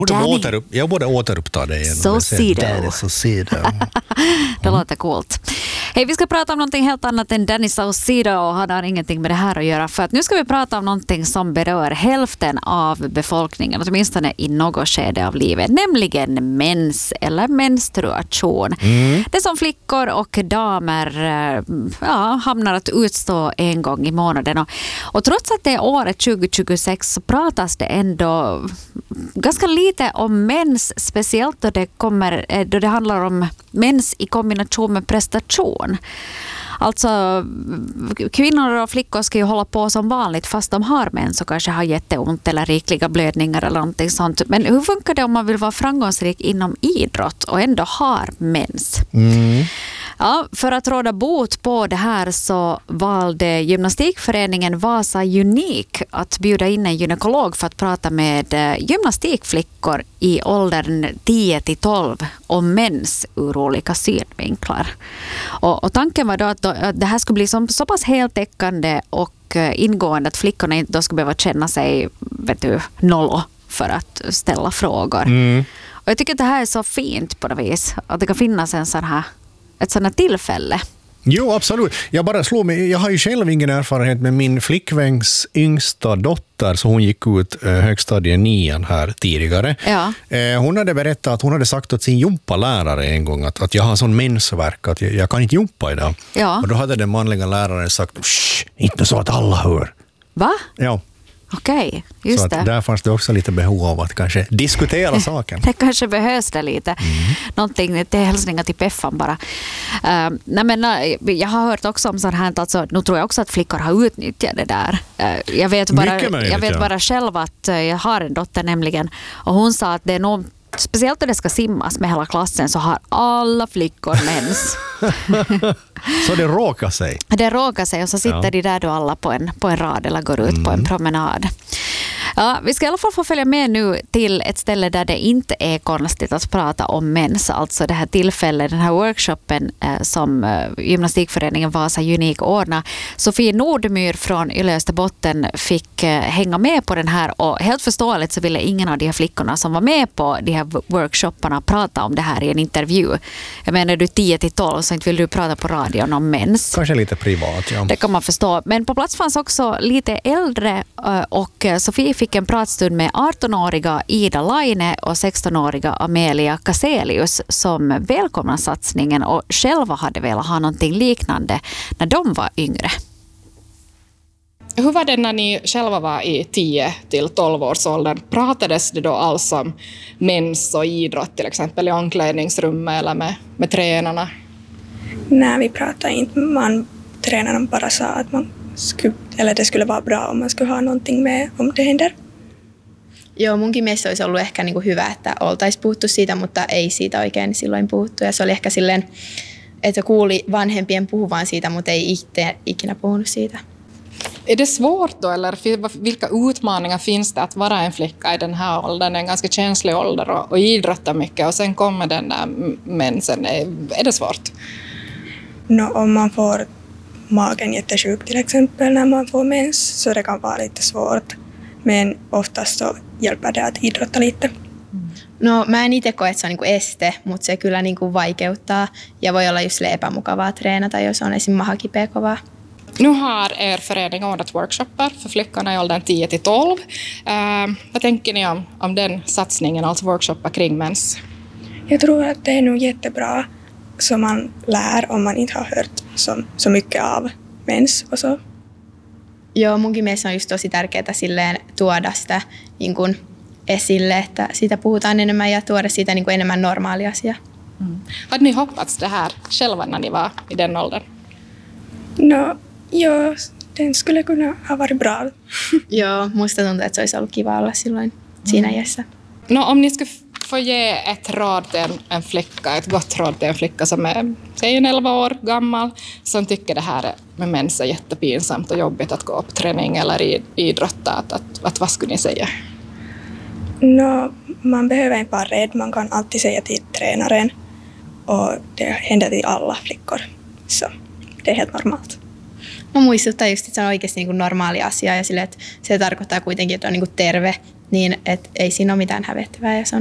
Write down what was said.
Jag borde återuppta det igen. Saucedo. Det Mm. låter coolt. Hej, vi ska prata om någonting helt annat än Danny Saucedo och har ingenting med det här att göra. För att nu ska vi prata om någonting som berör hälften av befolkningen, åtminstone i något skede av livet, nämligen mens eller menstruation. Det som flickor och damer hamnar att utstå en gång i månaden. Och trots att det är året 2026 så pratas det ändå ganska lite om mens, speciellt då det handlar om mens i kombination med prestation. Alltså kvinnor och flickor ska ju hålla på som vanligt fast de har mens och kanske har jätteont eller rikliga blödningar eller någonting sånt. Men hur funkar det om man vill vara framgångsrik inom idrott och ändå har mens? Ja, för att råda bot på det här så valde gymnastikföreningen Vasa Unik att bjuda in en gynekolog för att prata med gymnastikflickor i åldern 10-12 om mens ur olika synvinklar. Och tanken var då att det här skulle bli så pass heltäckande och ingående att flickorna inte då skulle behöva känna sig nollo för att ställa frågor. Och jag tycker att det här är så fint på det vis att det kan finnas ett sånt här tillfälle. Jo, absolut. Jag bara slår mig. Jag har ju själv ingen erfarenhet med min flickväns yngsta dotter, så hon gick ut högstadie 9 här tidigare. Ja. Hon hade berättat att hon hade sagt åt sin jumpalärare en gång att jag har sån mensvärk att jag kan inte jumpa idag. Ja. Och då hade den manliga läraren sagt, inte så att alla hör. Va? Ja. Okej, just så det. Där fanns det också lite behov av att kanske diskutera saken. Det kanske behövs det lite. Någonting till hälsningar till Peffan bara. Jag har hört också om sånt här, alltså, nu tror jag också att flickor har utnyttjat det där. Jag vet bara själv att jag har en dotter nämligen, och hon sa att det är nog, speciellt när det ska simmas med hela klassen, så har alla flickor mens. Så det råkar sig? Det råkar sig, och så sitter de där då alla på en rad eller går ut på en promenad. Ja, vi ska i alla fall få följa med nu till ett ställe där det inte är konstigt att prata om mens. Alltså det här tillfället, den här workshopen som gymnastikföreningen Vasa Unik ordnar. Sofie Nordmyr från Yle Österbotten fick hänga med på den här, och helt förståeligt så ville ingen av de här flickorna som var med på de här workshopparna prata om det här i en intervju. Jag menar, du är 10-12 så inte vill du prata på radion om mens. Kanske lite privat, ja. Det kan man förstå. Men på plats fanns också lite äldre, och Sofie fick en pratstund med 18-åriga Ida Laine och 16-åriga Amelia Kaselius som välkomnar satsningen och själva hade velat ha någonting liknande när de var yngre. Hur var det när ni själva var i 10-12 års åldern? Pratades det då alls om mens och idrott till exempel i omklädningsrummet eller med tränarna? Nej, vi pratade inte. Tränarna bara sa att det skulle vara bra om man skulle ha någonting med om det händer. Joo, munkin mielestä olisi ollut ehkä niin kuin hyvä, että oltaisiin puhuttu siitä, mutta ei siitä oikein silloin puhuttu. Ja se oli ehkä silleen, että kuuli vanhempien puhuvan siitä, mutta ei itse ikinä puhunut siitä. Är det svårt då, eller vilka utmaningar finns det att vara en flicka i den här åldern? En ganska känslig ålder och idrotta mycket, och sen kommer den där mensen. Är det svårt? Om man får magen jättesjuk till exempel när man får mens, så det kan vara lite svårt. Men oftast så hjälper det att idrotta lite. No mä en itse koe, että se on niin kuin este, mutta se kyllä niin kuin vaikeuttaa ja voi olla just epämukavaa treenata, jos on esimerkiksi maha kipeä kovaa. Nu har er förening ordnat workshoppar för flickorna i åldern 10-12. Vad tänker ni om den satsningen, alltså workshoppar kring mens? Jag tror att det är nog jättebra, så man lär om man inte har hört så mycket av mens och så. Joo, munkin mielestä on just tosi tärkeää silleen tuoda sitä niin kuin esille, että siitä puhutaan enemmän ja tuoda siitä niin kuin enemmän normaali asia. Hade ni hoppats det här själva när ni var i den åldern? Joo, den skulle kunna ha varit bra. Joo, musta tuntuu, että se olisi ollut kiva olla silloin siinä iässä. Om ni skulle få ge ett råd till en flicka, ett gott råd till en flicka som är 11 år gammal, som tycker det här med mens är jättepinsamt och jobbigt att gå på träning eller idrotta, att vad skulle ni säga? Man behöver inte vara rädd, man kan alltid säga till tränaren, och det händer till alla flickor, så det är helt normalt. No muistuttaa just, että se on oikeasti niin kuin normaali asia ja sille, että se tarkoittaa kuitenkin, että on niin kuin terve Niin, että ei siinä ole mitään hävettävää ja se on